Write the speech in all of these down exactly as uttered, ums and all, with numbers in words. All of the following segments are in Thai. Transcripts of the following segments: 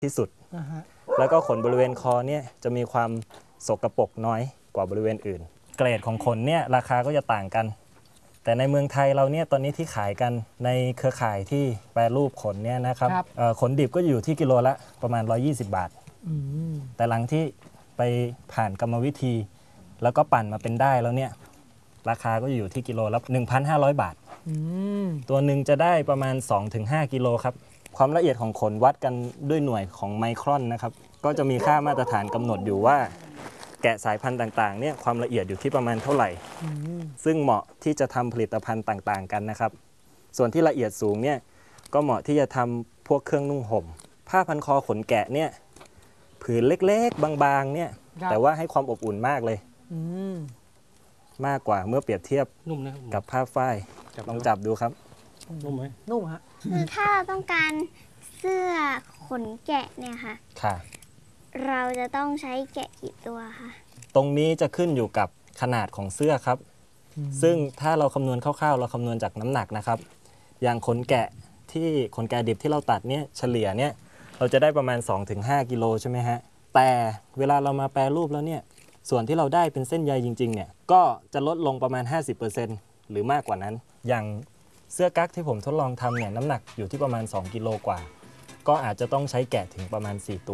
ที่สุด uh-huh. แล้วก็ขนบริเวณคอเนี่ยจะมีความสกปรกน้อยกว่าบริเวณอื่นเกรดของขนเนี่ยราคาก็จะต่างกันแต่ในเมืองไทยเราเนี่ยตอนนี้ที่ขายกันในเครือข่ายที่แปรรูปขนเนี่ยนะครับขนดิบก็อยู่ที่กิโลละประมาณหนึ่งร้อยยี่สิบบาทแต่หลังที่ไปผ่านกรรมวิธีแล้วก็ปั่นมาเป็นได้แล้วเนี่ยราคาก็อยู่ที่กิโลละ หนึ่งพันห้าร้อย บาทตัวหนึ่งจะได้ประมาณ สองถึงห้า กิโลครับความละเอียดของขนวัดกันด้วยหน่วยของไมครอนนะครับก็จะมีค่ามาตรฐานกำหนดอยู่ว่าแกะสายพันธุ์ต่างๆเนี่ยความละเอียดอยู่ที่ประมาณเท่าไหร่ซึ่งเหมาะที่จะทำผลิตภัณฑ์ต่างๆกันนะครับส่วนที่ละเอียดสูงเนี่ยก็เหมาะที่จะทำพวกเครื่องนุ่งห่มผ้าพันคอขนแกะเนี่ยผืนเล็กๆบางๆเนี่ยแต่ว่าให้ความอบอุ่นมากเลยมากกว่าเมื่อเปรียบเทียบกับผ้าฝ้ายลองจับดูครับนุ่มไหมนุ่มฮะคือถ้าเราต้องการเสื้อขนแกะเนี่ยค่ะค่ะเราจะต้องใช้แกะกี่ตัวคะตรงนี้จะขึ้นอยู่กับขนาดของเสื้อครับซึ่งถ้าเราคำนวณคร่าวๆเราคำนวณจากน้ำหนักนะครับอย่างขนแกะที่ขนแกะดิบที่เราตัดเนี่ยเฉลี่ยเนี่ยเราจะได้ประมาณ สองถึงห้า กิโลใช่ไหมฮะแต่เวลาเรามาแปรรูปแล้วเนี่ยส่วนที่เราได้เป็นเส้นใยจริงๆเนี่ยก็จะลดลงประมาณ ห้าสิบเปอร์เซ็นต์ หรือมากกว่านั้นอย่างเสื้อกั๊กที่ผมทดลองทำเนี่ยน้ำหนักอยู่ที่ประมาณสองกิโลกว่าก็อาจจะต้องใช้แกะถึงประมาณสี่ตัว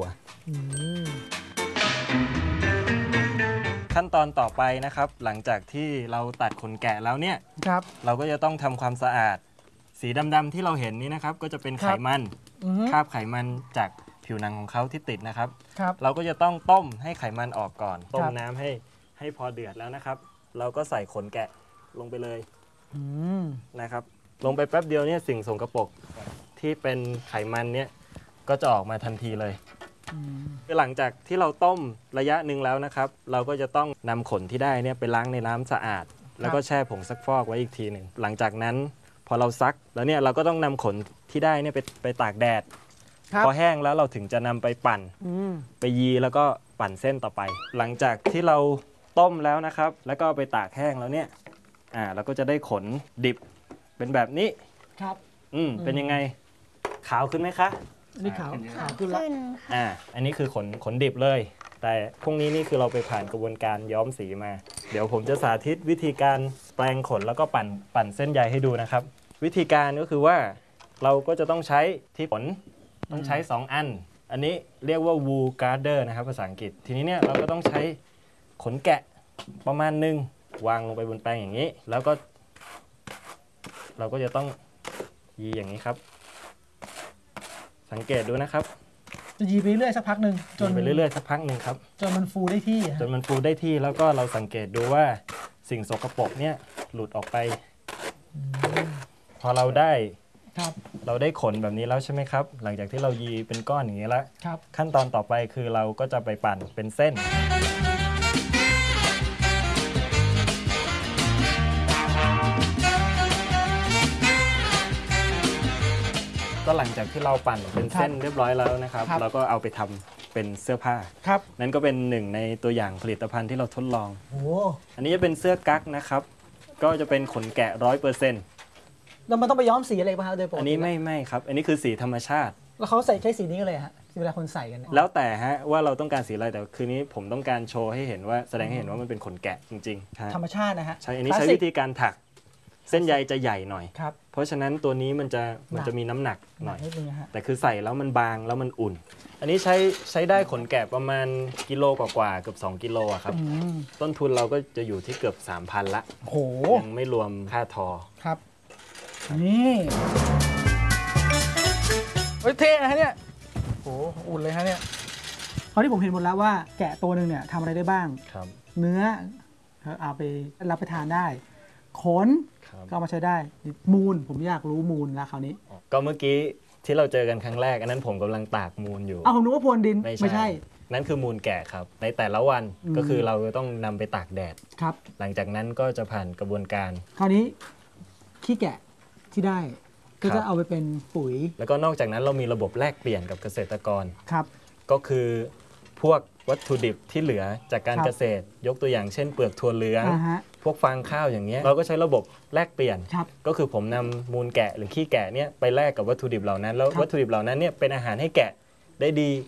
ขั้นตอนต่อไปนะครับหลังจากที่เราตัดขนแกะแล้วเนี่ยเราก็จะต้องทำความสะอาดสีดำๆที่เราเห็นนี้นะครับก็จะเป็นไขมันคราบไขมันจากผิวหนังของเขาที่ติดนะครับเราก็จะต้องต้มให้ไขมันออกก่อนต้มน้ำให้ให้พอเดือดแล้วนะครับเราก็ใส่ขนแกะลงไปเลยนะครับลงไปแป๊บเดียวเนี่ยสิ่งสกปรกที่เป็นไขมันเนี่ยก็จะออกมาทันทีเลยหลังจากที่เราต้มระยะหนึ่งแล้วนะครับเราก็จะต้องนำขนที่ได้เนี่ยไปล้างในน้ำสะอาดแล้วก็แช่ผงซักฟอกไว้อีกทีหนึ่งหลังจากนั้นพอเราซักแล้วเนี่ยเราก็ต้องนำขนที่ได้เนี่ยไปไปตากแดดพอแห้งแล้วเราถึงจะนำไปปั่นไปยีแล้วก็ปั่นเส้นต่อไปหลังจากที่เราต้มแล้วนะครับแล้วก็ไปตากแห้งแล้วเนี่ยอ่าเราก็จะได้ขนดิบเป็นแบบนี้ครับอืมเป็นยังไงขาวขึ้นไหมคะนี่ขาวขาวขึ้นแล้วอ่าอันนี้คือขนขนดิบเลยแต่พวกนี้นี่คือเราไปผ่านกระบวนการย้อมสีมาเดี๋ยวผมจะสาธิตวิธีการแปลงขนแล้วก็ปั่นปั่นเส้นใยให้ดูนะครับวิธีการก็คือว่าเราก็จะต้องใช้ที่ขนต้องใช้สองอันอันนี้เรียกว่า wool garter นะครับภาษาอังกฤษทีนี้เนี่ยเราก็ต้องใช้ขนแกะประมาณนึงวางลงไปบนแปรงอย่างนี้แล้วก็เราก็จะต้องยีอย่างนี้ครับสังเกตดูนะครับจะยีไปเรื่อยสักพักหนึ่งจนไปเรื่อยๆสักพักหนึ่งครับจนมันฟูได้ที่จนมันฟูได้ที่แล้วก็เราสังเกตดูว่าสิ่งสกปรกเนี่ยหลุดออกไปพอเราได้เราได้ขนแบบนี้แล้วใช่ไหมครับหลังจากที่เรายีเป็นก้อนอย่างนี้แล้วขั้นตอนต่อไปคือเราก็จะไปปั่นเป็นเส้นก็หลังจากที่เราปั่นเป็นเส้นเรียบร้อยแล้วนะครับเราก็เอาไปทำเป็นเสื้อผ้าครับนั่นก็เป็นหนึ่งในตัวอย่างผลิตภัณฑ์ที่เราทดลองโอ้อันนี้จะเป็นเสื้อกั๊กนะครับก็จะเป็นขนแกะร้อยเปอร์เซ็นต์แล้วมันต้องไปย้อมสีอะไรป่ะครับโดยปกติอันนี้ไม่ไม่ครับอันนี้คือสีธรรมชาติแล้วเขาใส่ใช้สีนี้กันเลยฮะเวลาคนใส่กันแล้วแต่ฮะว่าเราต้องการสีอะไรแต่คืนนี้ผมต้องการโชว์ให้เห็นว่าแสดงให้เห็นว่ามันเป็นขนแกะจริงๆธรรมชาตินะฮะใช่อันนี้ใช้วิธีการถักเส้นใยจะใหญ่หน่อยเพราะฉะนั้นตัวนี้มันจะมันจะมีน้ำหนักหน่อยแต่คือใส่แล้วมันบางแล้วมันอุ่นอันนี้ใช้ใช้ได้ขนแกะประมาณกิโลกว่าๆเกือบสองกิโลครับต้นทุนเราก็จะอยู่ที่เกือบ สามพัน ละโหยังไม่รวมค่าทอครับนี่เฮ้ยเท่นะเนี่ยโหอุ่นเลยฮะเนี่ยเพราะที่ผมเห็นหมดแล้วว่าแกะตัวหนึ่งเนี่ยทำอะไรได้บ้างเนื้อเอาไปรับประทานได้ขนก็มาใช้ได้มูลผมอยากรู้มูลแล้วคราวนี้ก็เมื่อกี้ที่เราเจอกันครั้งแรกอันนั้นผมกำลังตากมูลอยู่อ้าวผมนึกว่าพรวนดินไม่ใช่นั่นคือมูลแกะครับในแต่ละวันก็คือเราต้องนำไปตากแดดครับหลังจากนั้นก็จะผ่านกระบวนการคราวนี้ขี้แกะที่ได้ก็จะเอาไปเป็นปุ๋ยแล้วก็นอกจากนั้นเรามีระบบแลกเปลี่ยนกับเกษตรกรครับก็คือพวกวัตถุดิบที่เหลือจากการเกษตรยกตัวอย่างเช่นเปลือกถั่วเหลืองพวกฟางข้าวอย่างเงี้ยเราก็ใช้ระบบแลกเปลี่ยนก็คือผมนำมูลแกะหรือขี้แกะเนี่ยไปแลกกับวัตถุดิบเหล่านั้นแล้ววัตถุดิบเหล่านั้นเนี่ยเป็นอาหารให้แกะได้ดี